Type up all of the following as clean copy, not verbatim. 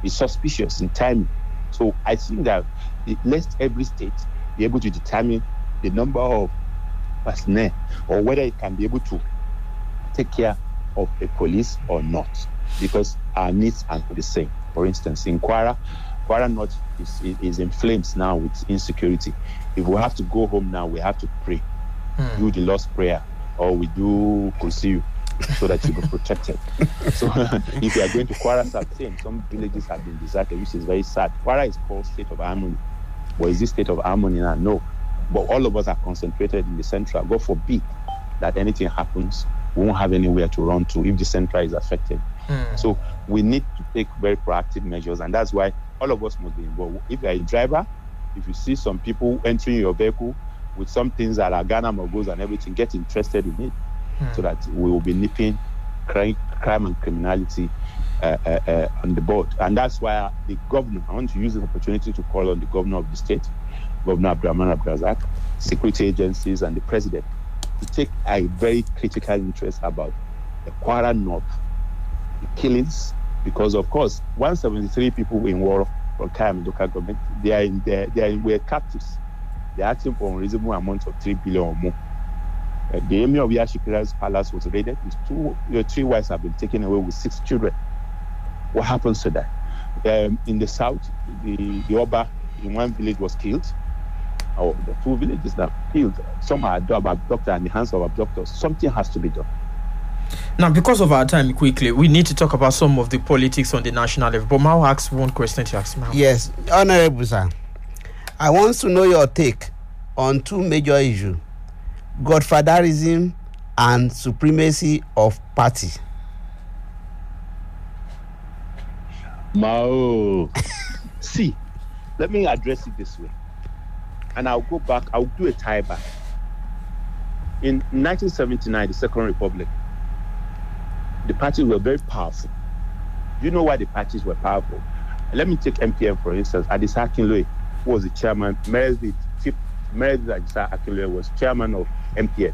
is suspicious in timing. So I think that let every state be able to determine the number of personnel or whether it can be able to take care of a police or not, because our needs are not the same. For instance, in Kwara North is in flames now with insecurity. If we have to go home now, we have to pray, do the Lord's Prayer, or we do Kursiyu, so that you be protected. So if you are going to Kwara South, some villages have been deserted, which is very sad. Kwara is called State of Harmony. But is this State of Harmony now? No. But all of us are concentrated in the central. God forbid that anything happens, we won't have anywhere to run to if the central is affected. So we need to take very proactive measures, and that's why all of us must be involved. If you're a driver, if you see some people entering your vehicle with some things that are Ghana mogos and everything, get interested in it, so that we will be nipping crime and criminality on the board. And that's why the governor, I want to use this opportunity to call on the governor of the state, Governor Abdulrahman Abdulrazak, security agencies, and the president to take a very critical interest about the Kwara North, the killings, because of course 173 people in war from Kayam local government, we're captives. They're asking for unreasonable amount of 3 billion or more. The emir of Yashikira's palace was raided. His 3 wives have been taken away with 6 children. What happens to that? In the south, the Oba in one village was killed. Or the 2 villages that killed. Some are abducted in the hands of abductors. Something has to be done. Now, because of our time, quickly, we need to talk about some of the politics on the national level. But I'll ask one question to ask now. Yes, Honorable Sir. I want to know your take on 2 major issues: godfatherism and supremacy of party. Mao. See, let me address it this way. And I'll go back, I'll do a tie back. In 1979, the Second Republic, the parties were very powerful. You know why the parties were powerful? Let me take MPN, for instance. Adisa Akinloye, who was the chairman, Meredith Adisa Akinloye was chairman of MPN.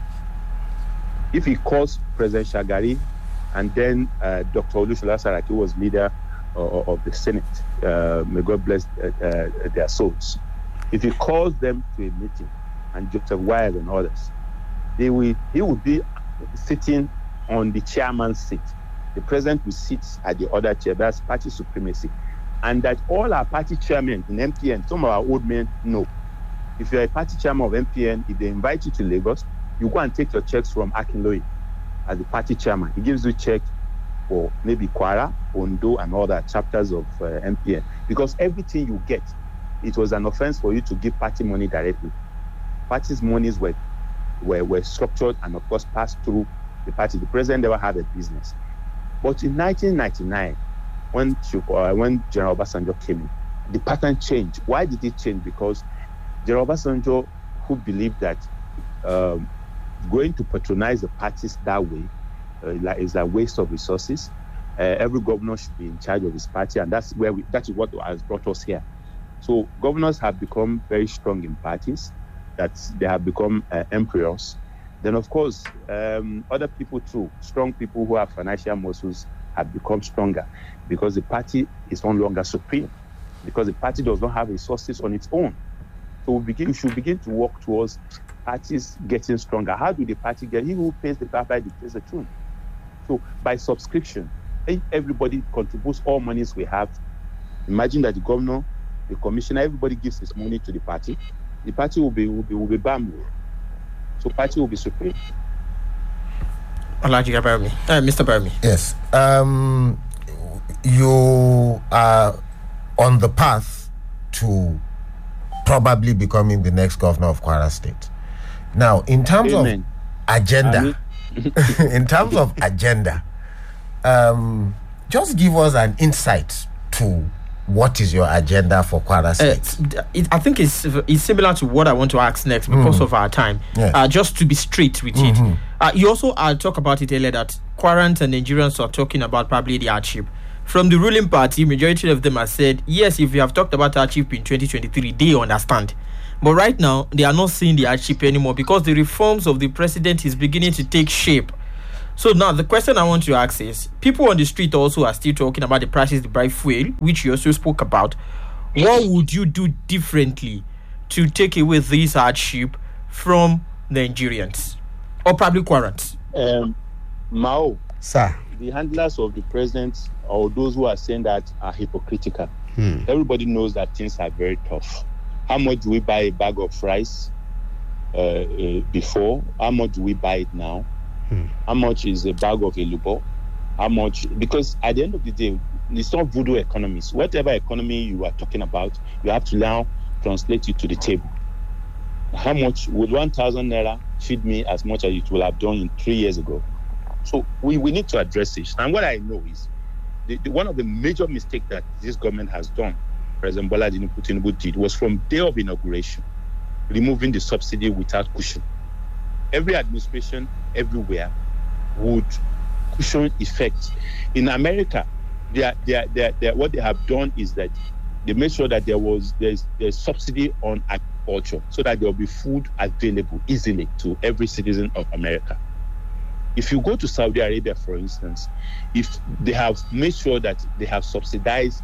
If he calls President Shagari and then Dr. Olusola Saraki was leader of the Senate, may God bless their souls. If he calls them to a meeting, and Joseph Wise and others, he will be sitting on the chairman's seat. The president will sit at the other chair. That's party supremacy. And that all our party chairmen in MPN, some of our old men know. If you're a party chairman of MPN, if they invite you to Lagos, you go and take your checks from Akinloye as the party chairman. He gives you check for maybe Kwara, Ondo, and all the chapters of MPN. Because everything you get, it was an offense for you to give party money directly. Party's monies were structured and, of course, passed through the party. The president never had a business. But in 1999, when General Obasanjo came in, the pattern changed. Why did it change? Because General Obasanjo, who believed that going to patronize the parties that way is a waste of resources. Every governor should be in charge of his party, and that is what has brought us here. So governors have become very strong in parties, that they have become emperors. Then, of course, other people too, strong people who have financial muscles, have become stronger because the party is no longer supreme, because the party does not have resources on its own. So we should begin to work towards parties getting stronger. How do the party get? He who pays the piper dictates the tune. So by subscription, everybody contributes all monies we have. Imagine that the governor, the commissioner, everybody gives his money to the party. The party will be bamboo. So party will be supreme. Mr. Barmi. Yes. You are on the path to probably becoming the next governor of Kwara State. Now, in terms of agenda, just give us an insight to what is your agenda for Kwara State. I think it's similar to what I want to ask next because of our time. Yes. Just to be straight with it. You also talk about it earlier that Kwarans and Nigerians are talking about probably the hardship. From the ruling party, majority of them have said, yes, if you have talked about hardship in 2023, they understand. But right now, they are not seeing the hardship anymore because the reforms of the president is beginning to take shape. So now the question I want to ask is, people on the street also are still talking about the prices they buy fuel, which you also spoke about. What would you do differently to take away this hardship from Nigerians or public warrants? Mao, sir, the handlers of the president or those who are saying that are hypocritical. Everybody knows that things are very tough. How much do we buy a bag of rice before? How much do we buy it now? How much is a bag of elubo? How much? Because at the end of the day, it's not voodoo economies. Whatever economy you are talking about, you have to now translate it to the table. How much would 1,000 naira feed me as much as it will have done 3 years ago? So we need to address it. And what I know is one of the major mistakes that this government has done, President Bola Tinubu did, was from day of inauguration, removing the subsidy without cushion. Every administration everywhere would cushion effect. In America, what they have done is that they made sure that there's subsidy on agriculture so that there will be food available easily to every citizen of America. If you go to Saudi Arabia, for instance, if they have made sure that they have subsidized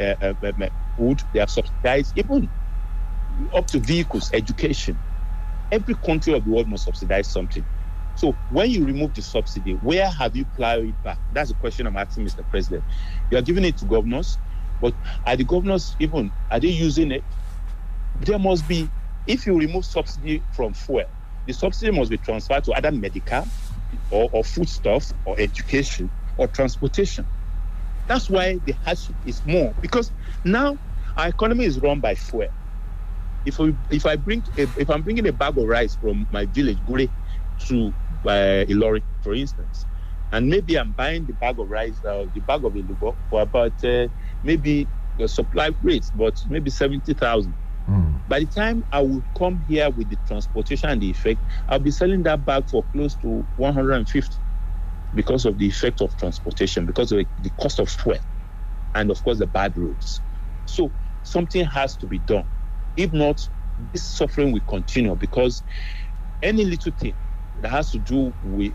food, they have subsidized even up to vehicles, education. Every country of the world must subsidize something. So when you remove the subsidy, where have you plowed it back? That's the question I'm asking Mr. President. You are giving it to governors, but are the governors are they using it? There must be, if you remove subsidy from fuel, the subsidy must be transferred to either medical or foodstuff or education or transportation. That's why the hardship is more, because now our economy is run by fuel. If I'm bringing a bag of rice from my village, Gure, to Ilori, for instance, and maybe I'm buying the bag of rice, the bag of elubo for about maybe the supply rates, but maybe 70,000. By the time I would come here with the transportation and the effect, I'll be selling that bag for close to 150 because of the effect of transportation, because of the cost of fuel, and of course the bad roads. So something has to be done. If not, this suffering will continue, because any little thing that has to do with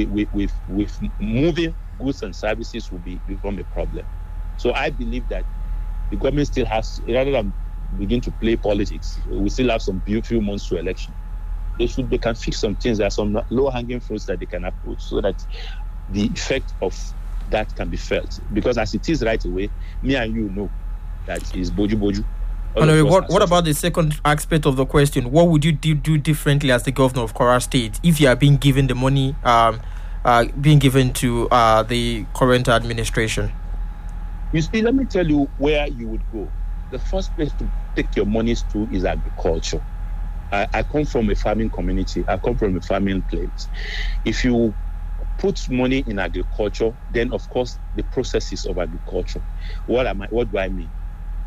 moving goods and services will become a problem. So I believe that the government still has, rather than begin to play politics, we still have some few months to election. They can fix some things. There are some low-hanging fruits that they can approach so that the effect of that can be felt. Because as it is right away, me and you know that is boju. What about the second aspect of the question? What would you do differently as the governor of Kwara State if you are being given the money being given to the current administration? You see, let me tell you where you would go. The first place to take your monies to is agriculture. I come from a farming community. I come from a farming place. If you put money in agriculture, then of course the processes of agriculture. What do I mean?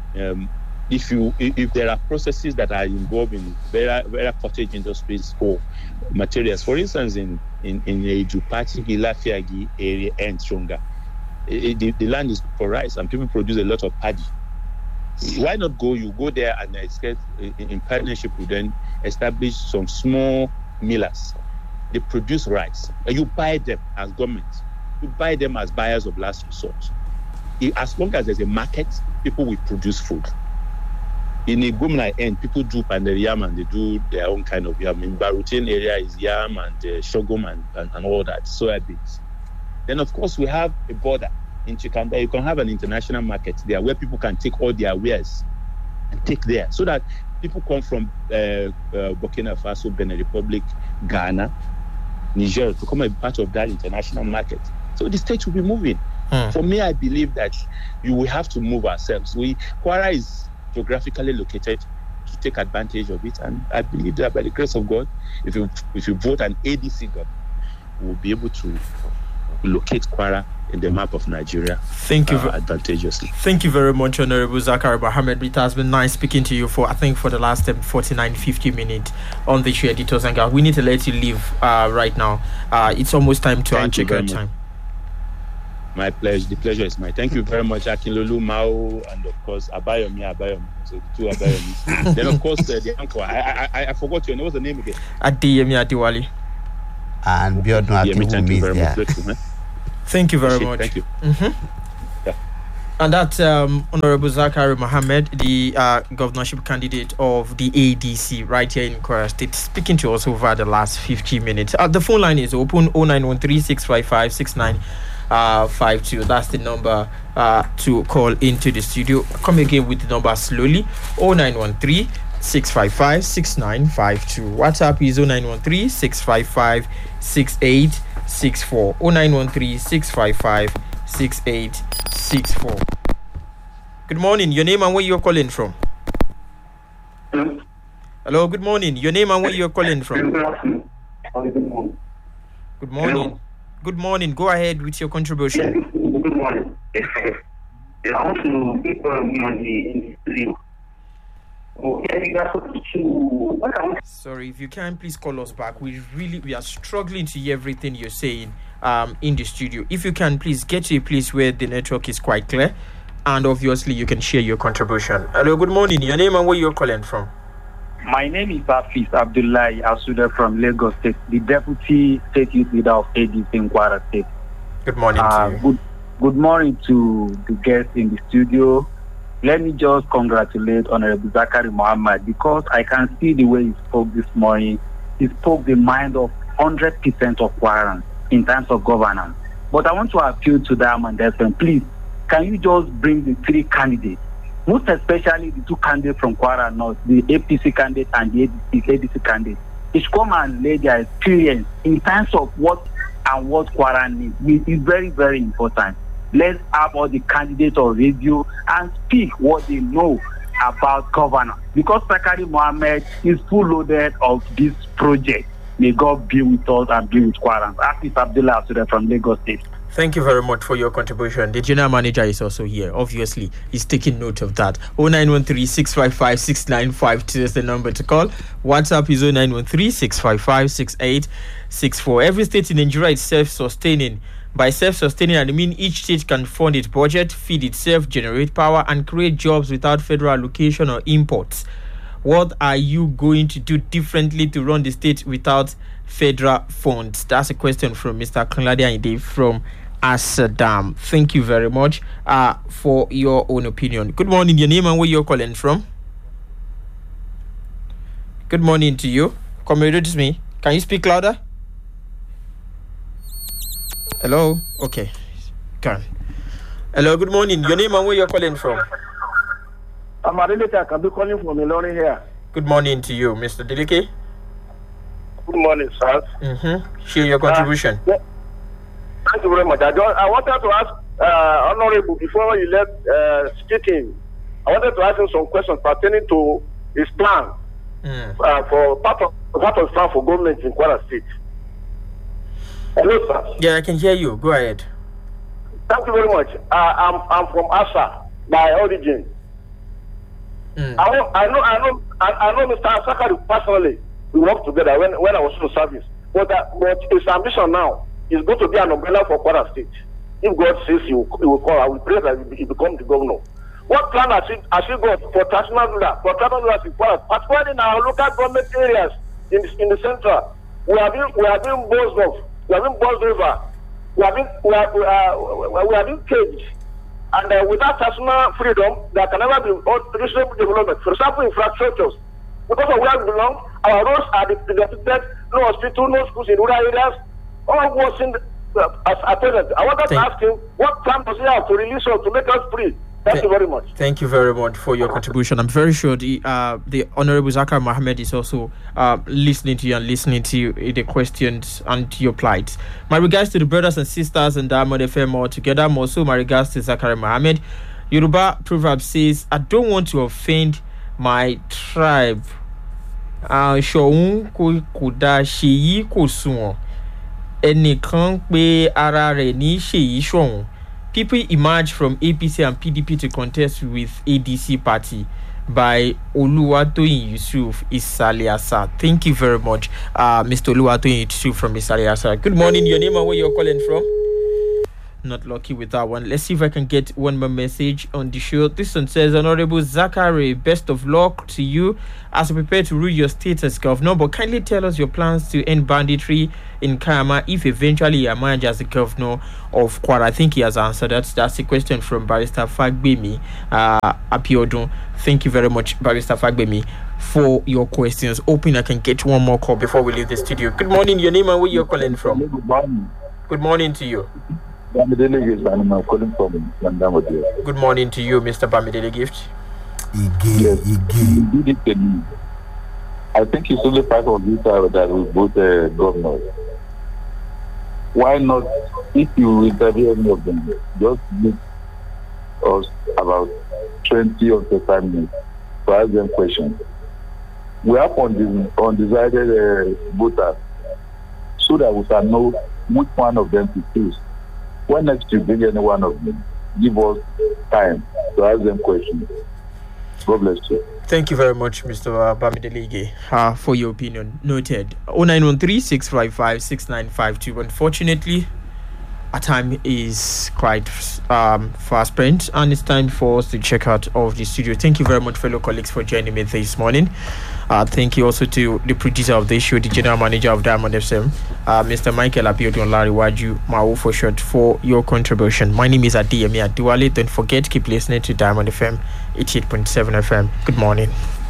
If there are processes that are involved in very cottage industries for materials, for instance, in Ejupati, Ilafiagi area and Chonga, the land is for rice and people produce a lot of paddy. Why not you go there and in partnership with them, establish some small millers. They produce rice and you buy them as government. You buy them as buyers of last resort. As long as there's a market, people will produce food. In a Gumna end, people do pandel yam and they do their own kind of yam. In Barutin area is yam and sorghum and all that, soybeans. Then of course we have a border. In Chikanda, you can have an international market there where people can take all their wares and take there, so that people come from Burkina Faso, Benin Republic, Ghana, Niger to come and be part of that international market. So the state will be moving. For me, I believe that you will have to move ourselves. Kwara is geographically located to take advantage of it, and I believe that by the grace of God, if you vote an ADC government, we will be able to locate Kwara in the map of Nigeria. Thank you advantageously. Thank you very much, Honorable Zakari Mohammed. It has been nice speaking to you for the last 49-50 minutes on the show, Editor Zanga. We need to let you leave right now. It's almost time to check out time. My pleasure. The pleasure is mine. Thank you very much, Akinlolu, Mao, and of course Abayomi. So the two Abayomi. Then of course the uncle. I forgot your name. What's the name again? Adeyemi Adewale. and Biodun Akin will meet there. Thank you very much. Thank you. And that's Honorable Zakari Mohammed, the governorship candidate of the ADC right here in Kwara State, speaking to us over the last 50 minutes. The phone line is open, 0913-655-6952. That's the number to call into the studio. Come again with the number slowly, 0913-655-6952. WhatsApp is 0913-655-6864. 0913-655-6864. Good morning. Your name and where you're calling from? Hello. Good morning. Your name and where you're calling from? Good morning. Good morning. Go ahead with your contribution. Good morning. I want to give in the Sorry, if you can, please call us back. We are struggling to hear everything you're saying in the studio. If you can, please get to a place where the network is quite clear, and obviously you can share your contribution. Hello, good morning. Your name and where you're calling from? My name is Hafiz Abdullahi Asuda from Lagos State, the Deputy State Youth Leader of ADC in Kwara State. Good morning to you. Good morning to the guests in the studio. Let me just congratulate Honorable Zakari Mohammed, because I can see the way he spoke this morning. He spoke the mind of 100% of Kwarans in terms of governance. But I want to appeal to them and their friend, please, can you just bring the three candidates, most especially the two candidates from Kwara North, the APC candidate and the ADC candidate. They should come and lay their experience in terms of what Kwara needs. It's very, very important. Let's have all the candidates on radio and speak what they know about governance. Because Zakari Mohammed is full loaded of this project. May God be with us and be with Kwarans. Hafiz Abdullah from Lagos State. Thank you very much for your contribution. The general manager is also here. Obviously, he's taking note of that. 0913-655-6952 is the number to call. WhatsApp is 0913-655-6864. Every state in Nigeria is self-sustaining. By self-sustaining, I mean each state can fund its budget, feed itself, generate power, and create jobs without federal allocation or imports. What are you going to do differently to run the state without federal funds? That's a question from Mr. Kanlade Ayinde from Asadam. Thank you very much for your own opinion. Good morning. Your name and where you're calling from? Good morning to you. Comrade, it's me. Can you speak louder? Hello? Okay. Can. Hello, good morning. Your name and where you're calling from? I'm Adeleke. I can be calling from Ilorin here. Good morning to you, Mr. Deleke. Good morning, sir. Share your contribution. Thank you very much. I wanted to ask Honorable, before you left speaking, I wanted to ask him some questions pertaining to his plan for part of plan for government in Kwara State. Hello, sir. Yeah, I can hear you. Go ahead. Thank you very much. I'm from Asa by origin. I know Mr. Zakari personally. We worked together when I was in service. But his ambition now is going to be an umbrella for Kwara State. If God says he will call, I will pray that he become the governor. What plan has he got for traditional rulers in Kwara, particularly in our local government areas in the central? We have been bossed off. We have been bossed over. We have been caged. And without personal freedom, there can never be reasonable development. For example, infrastructures. Because of where we belong, our roads are depleted, no hospital, no schools in rural areas. All was in at present. I wanted to ask him, what plan does he have to release us, to make us free? Thank you very much. Thank you very much for your contribution. I'm very sure the Honorable Zakari Mohammed is also listening to you and listening to the questions and your plight. My regards to the brothers and sisters and Diamond FM all together. Also, my regards to Zakari Mohammed. Yoruba proverb says, I don't want to offend my tribe. Ṣòun kò dá ṣèyí kò sunwọ̀n. Ẹnìkan pé ara rẹ̀ ní ṣèyí ṣọ̀hún. People emerge from APC and PDP to contest with ADC party by Oluwatoyin Yusuf Isaliasa. Thank you very much, Mr. Oluwatoyin Yusuf from Isaliasa. Good morning. Your name and where you're calling from? not lucky with that one. Let's see if I can get one more message on the show. This one says, Honorable Zachary, best of luck to you as you prepare to rule your state as governor, but kindly tell us your plans to end banditry in Kayama if eventually you emerge as the governor of Kwara. I think he has answered that. That's a question from Barrister Fagbemi Apiodun. Thank you very much, Barrister Fagbemi, for your questions. Hoping I can get one more call before we leave the studio. Good morning, your name and where you're calling from. Good morning. Good morning to you. Bamidele and I'm calling from London. Good morning to you, Mr. Bamidele Gift. I think it's only part of this that we vote governors. Why not, if you interview any of them, just give us about 20 or 35 minutes to ask them questions. We have undecided voters so that we can know which one of them to choose. When next you bring any one of them, give us time to ask them questions. God bless you. Thank you very much, Mr. Bamidelige, for your opinion. Noted. 0913-655-6952. Unfortunately, our time is quite fast spent, and it's time for us to check out of the studio. Thank you very much, fellow colleagues, for joining me this morning. Thank you also to the producer of this show, the general manager of Diamond FM, Mr. Michael Abiodun Lariwaju Mau for short, for your contribution. My name is Adiyemi Aduwale. Don't forget, keep listening to Diamond FM 88.7 FM. Good morning.